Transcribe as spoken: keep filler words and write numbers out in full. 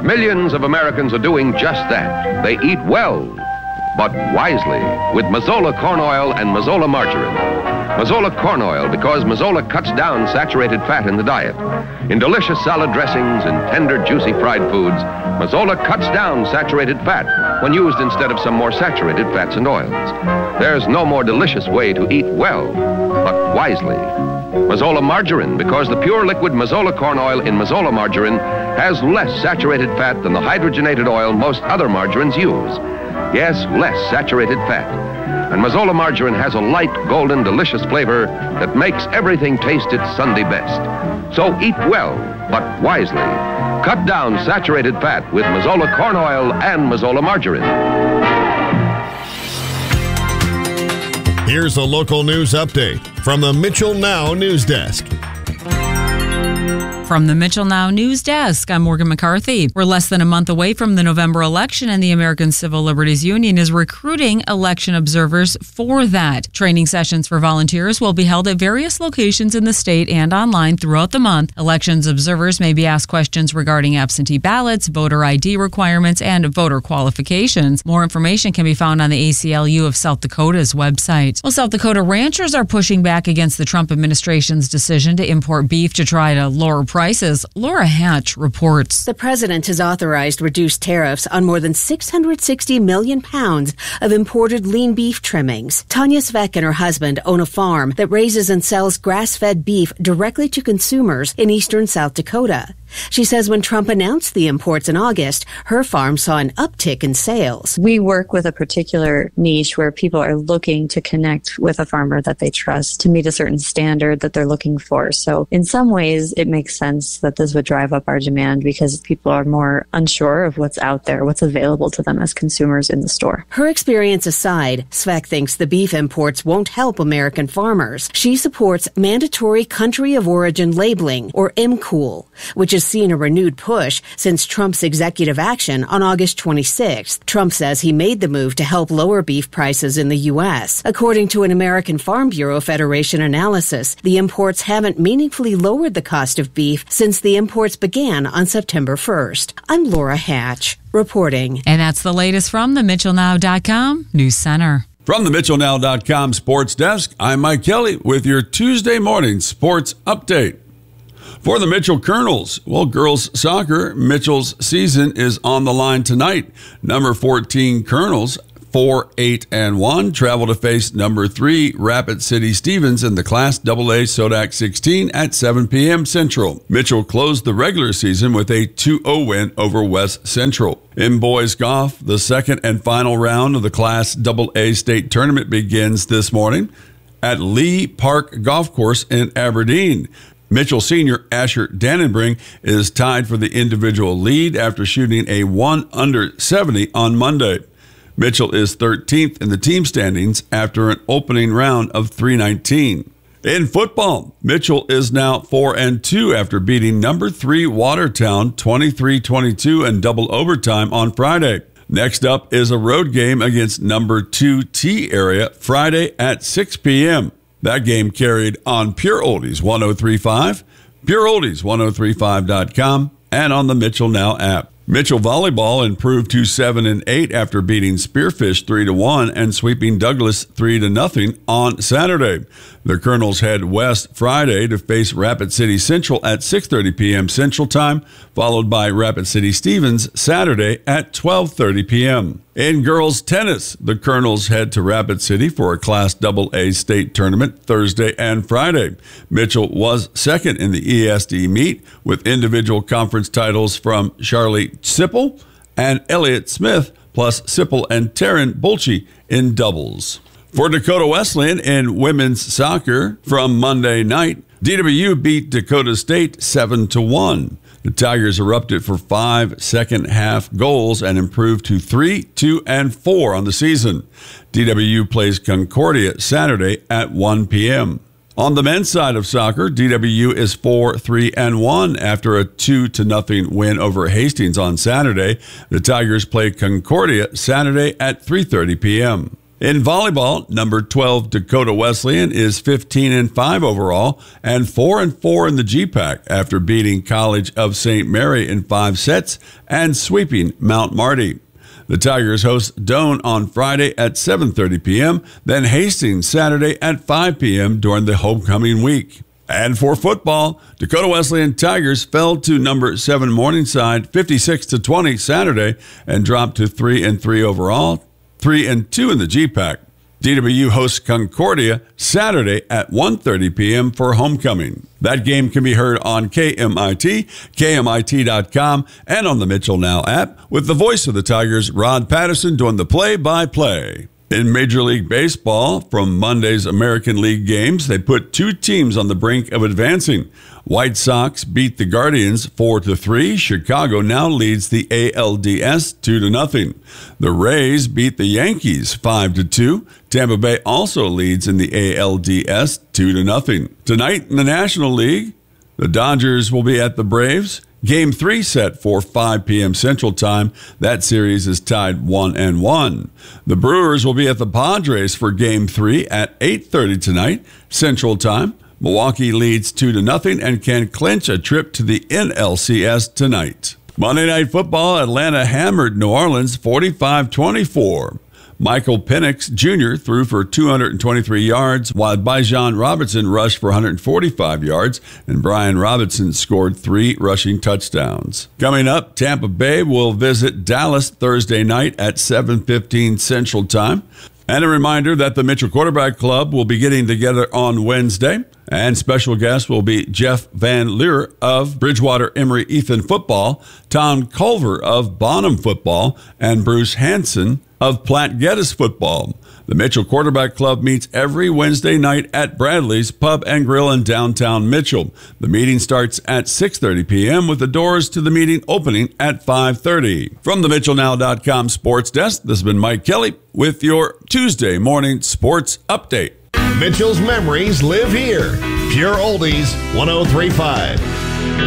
Millions of Americans are doing just that. They eat well, but wisely, with Mazola corn oil and Mazola margarine. Mazola corn oil because Mazola cuts down saturated fat in the diet. In delicious salad dressings and tender, juicy fried foods, Mazola cuts down saturated fat when used instead of some more saturated fats and oils. There's no more delicious way to eat well, but wisely. Mazola margarine because the pure liquid Mazola corn oil in Mazola margarine has less saturated fat than the hydrogenated oil most other margarines use. Yes, less saturated fat. And Mazola margarine has a light, golden, delicious flavor that makes everything taste its Sunday best. So eat well, but wisely. Cut down saturated fat with Mazola corn oil and Mazola margarine. Here's a local news update from the Mitchell Now News Desk. From the Mitchell Now News Desk, I'm Morgan McCarthy. We're less than a month away from the November election, and the American Civil Liberties Union is recruiting election observers for that. Training sessions for volunteers will be held at various locations in the state and online throughout the month. Elections observers may be asked questions regarding absentee ballots, voter I D requirements, and voter qualifications. More information can be found on the A C L U of South Dakota's website. Well, South Dakota ranchers are pushing back against the Trump administration's decision to import beef to try to lower prices. Laura Hatch reports. The president has authorized reduced tariffs on more than six hundred sixty million pounds of imported lean beef trimmings. Tanya Svek and her husband own a farm that raises and sells grass-fed beef directly to consumers in eastern South Dakota. She says when Trump announced the imports in August, her farm saw an uptick in sales. We work with a particular niche where people are looking to connect with a farmer that they trust to meet a certain standard that they're looking for. So in some ways, it makes sense that this would drive up our demand because people are more unsure of what's out there, what's available to them as consumers in the store. Her experience aside, Svek thinks the beef imports won't help American farmers. She supports mandatory country of origin labeling, or M C O L, which has seen a renewed push since Trump's executive action on August twenty-sixth. Trump says he made the move to help lower beef prices in the U S. According to an American Farm Bureau Federation analysis, the imports haven't meaningfully lowered the cost of beef since the imports began on September first. I'm Laura Hatch, reporting. And that's the latest from the Mitchell Now dot com News Center. From the Mitchell Now dot com Sports Desk, I'm Mike Kelly with your Tuesday morning sports update. For the Mitchell Colonels, well, girls soccer, Mitchell's season is on the line tonight. Number fourteen Colonels, four, eight, and one, travel to face number three Rapid City Stevens in the Class double A Sodak sixteen at seven p.m. Central. Mitchell closed the regular season with a two oh win over West Central. In boys golf, the second and final round of the Class double A State Tournament begins this morning at Lee Park Golf Course in Aberdeen. Mitchell senior Asher Dannenbring is tied for the individual lead after shooting a one under seventy on Monday. Mitchell is thirteenth in the team standings after an opening round of three nineteen. In football, Mitchell is now four and two after beating number three Watertown twenty-three twenty-two in double overtime on Friday. Next up is a road game against number two T Area Friday at six p.m. That game carried on Pure Oldies one oh three point five, Pure Oldies ten thirty-five dot com, and on the Mitchell Now app. Mitchell Volleyball improved to seven and eight after beating Spearfish three to one and sweeping Douglas three to nothing on Saturday. The Colonels head west Friday to face Rapid City Central at six thirty p.m. Central Time, followed by Rapid City Stevens Saturday at twelve thirty p.m. In girls tennis, the Colonels head to Rapid City for a Class double A State Tournament Thursday and Friday. Mitchell was second in the E S D meet with individual conference titles from Charlie Sipple and Elliott Smith, plus Sipple and Taryn Bolche in doubles. For Dakota Wesleyan in women's soccer from Monday night, D W U beat Dakota State seven to one. The Tigers erupted for five second-half goals and improved to three, two, and four on the season. D W U plays Concordia Saturday at one p.m. On the men's side of soccer, D W U is four, three, and one after a two to nothing win over Hastings on Saturday. The Tigers play Concordia Saturday at three thirty p.m. In volleyball, number twelve Dakota Wesleyan is fifteen and five overall and four and four in the G PAC after beating College of Saint Mary in five sets and sweeping Mount Marty. The Tigers host Doane on Friday at seven thirty p.m., then Hastings Saturday at five p.m. during the homecoming week. And for football, Dakota Wesleyan Tigers fell to number seven Morningside fifty-six to twenty Saturday and dropped to three and three overall, three and two in the G PAC. D W U hosts Concordia Saturday at one thirty p.m. for homecoming. That game can be heard on K M I T, K M I T dot com, and on the Mitchell Now app with the voice of the Tigers, Rod Patterson, doing the play-by-play. In Major League Baseball, from Monday's American League games, they put two teams on the brink of advancing. White Sox beat the Guardians four to three. Chicago now leads the A L D S two to nothing. The Rays beat the Yankees five to two. Tampa Bay also leads in the A L D S two to nothing. Tonight in the National League, the Dodgers will be at the Braves. Game three set for five p.m. Central Time. That series is tied one and one. The Brewers will be at the Padres for Game three at eight thirty tonight, Central Time. Milwaukee leads two to nothing and can clinch a trip to the N L C S tonight. Monday Night Football, Atlanta hammered New Orleans forty-five twenty-four. Michael Penix Junior threw for two hundred twenty-three yards, while Bijan Robinson rushed for one hundred forty-five yards, and Brian Robinson scored three rushing touchdowns. Coming up, Tampa Bay will visit Dallas Thursday night at seven fifteen Central Time. And a reminder that the Mitchell Quarterback Club will be getting together on Wednesday. And special guests will be Jeff Van Leer of Bridgewater Emory Ethan Football, Tom Culver of Bonham Football, and Bruce Hanson of Platte Geddes Football. The Mitchell Quarterback Club meets every Wednesday night at Bradley's Pub and Grill in downtown Mitchell. The meeting starts at six thirty p.m. with the doors to the meeting opening at five thirty. From the Mitchell Now dot com Sports Desk, this has been Mike Kelly with your Tuesday morning sports update. Mitchell's memories live here. Pure Oldies, one oh three point five.